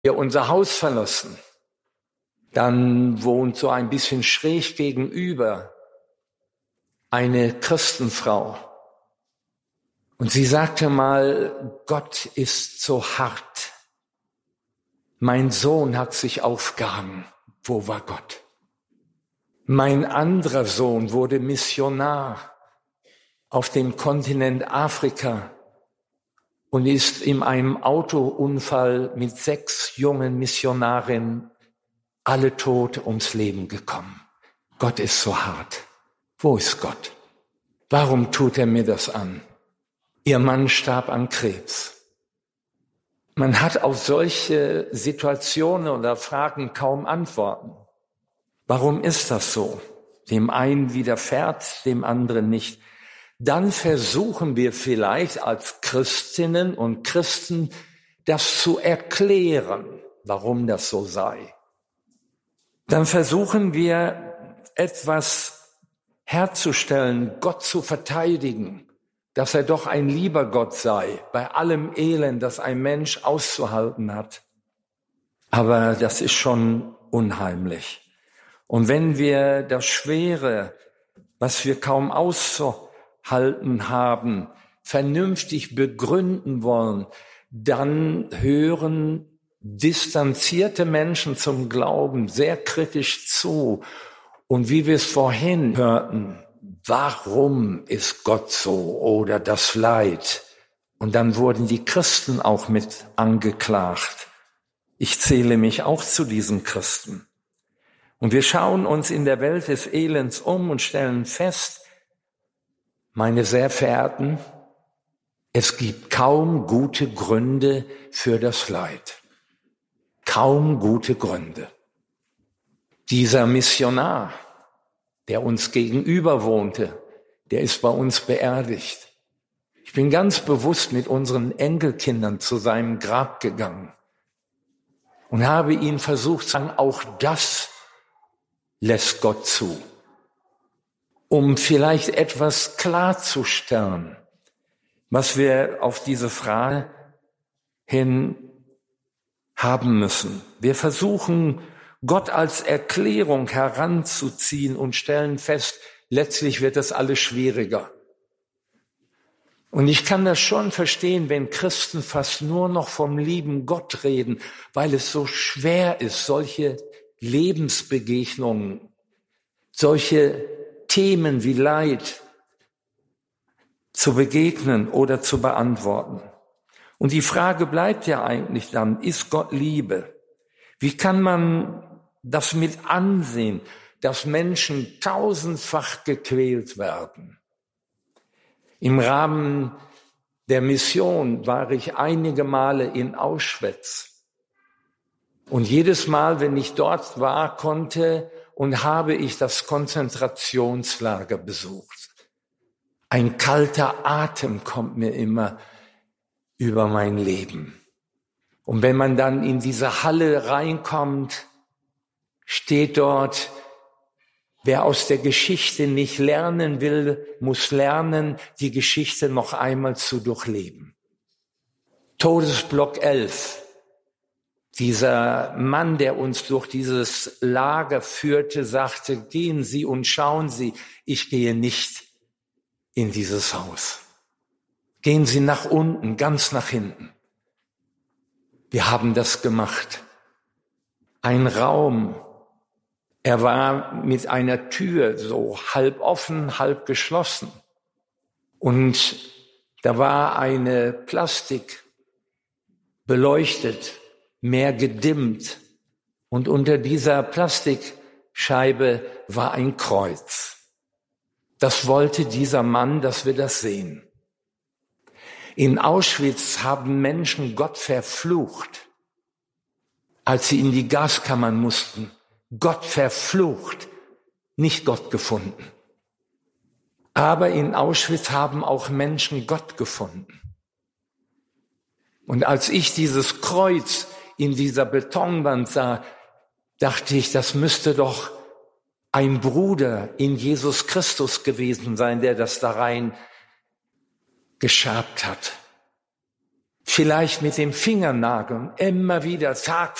wir unser Haus verlassen, dann wohnt so ein bisschen schräg gegenüber eine Christenfrau. Und sie sagte mal, Gott ist so hart. Mein Sohn hat sich aufgehangen. Wo war Gott? Mein anderer Sohn wurde Missionar auf dem Kontinent Afrika und ist in einem Autounfall mit 6 jungen Missionarinnen alle tot ums Leben gekommen. Gott ist so hart. Wo ist Gott? Warum tut er mir das an? Ihr Mann starb an Krebs. Man hat auf solche Situationen oder Fragen kaum Antworten. Warum ist das so? Dem einen widerfährt, dem anderen nicht. Dann versuchen wir vielleicht als Christinnen und Christen, das zu erklären, warum das so sei. Dann versuchen wir etwas herzustellen, Gott zu verteidigen, dass er doch ein lieber Gott sei, bei allem Elend, das ein Mensch auszuhalten hat. Aber das ist schon unheimlich. Und wenn wir das Schwere, was wir kaum auszuhalten haben, vernünftig begründen wollen, dann hören distanzierte Menschen zum Glauben sehr kritisch zu. Und wie wir es vorhin hörten, warum ist Gott so oder das Leid? Und dann wurden die Christen auch mit angeklagt. Ich zähle mich auch zu diesen Christen. Und wir schauen uns in der Welt des Elends um und stellen fest, meine sehr Verehrten, es gibt kaum gute Gründe für das Leid. Kaum gute Gründe. Dieser Missionar, der uns gegenüber wohnte, der ist bei uns beerdigt. Ich bin ganz bewusst mit unseren Enkelkindern zu seinem Grab gegangen und habe ihn versucht zu sagen, auch das lässt Gott zu, um vielleicht etwas klarzustellen, was wir auf diese Frage hin haben müssen. Wir versuchen, Gott als Erklärung heranzuziehen und stellen fest, letztlich wird das alles schwieriger. Und ich kann das schon verstehen, wenn Christen fast nur noch vom lieben Gott reden, weil es so schwer ist, solche Lebensbegegnungen, solche Themen wie Leid zu begegnen oder zu beantworten. Und die Frage bleibt ja eigentlich dann, ist Gott Liebe? Wie kann man das mit ansehen, dass Menschen tausendfach gequält werden? Im Rahmen der Mission war ich einige Male in Auschwitz. Und jedes Mal, wenn ich dort war, konnte und habe ich das Konzentrationslager besucht. Ein kalter Atem kommt mir immer über mein Leben. Und wenn man dann in diese Halle reinkommt, steht dort, wer aus der Geschichte nicht lernen will, muss lernen, die Geschichte noch einmal zu durchleben. Todesblock 11. Dieser Mann, der uns durch dieses Lager führte, sagte, gehen Sie und schauen Sie, ich gehe nicht in dieses Haus. Gehen Sie nach unten, ganz nach hinten. Wir haben das gemacht. Ein Raum. Er war mit einer Tür so halb offen, halb geschlossen. Und da war eine Plastik beleuchtet, mehr gedimmt. Und unter dieser Plastikscheibe war ein Kreuz. Das wollte dieser Mann, dass wir das sehen. In Auschwitz haben Menschen Gott verflucht, als sie in die Gaskammern mussten. Gott verflucht, nicht Gott gefunden. Aber in Auschwitz haben auch Menschen Gott gefunden. Und als ich dieses Kreuz in dieser Betonwand sah, dachte ich, das müsste doch ein Bruder in Jesus Christus gewesen sein, der das da rein geschabt hat. vielleicht mit dem Fingernagel immer wieder Tag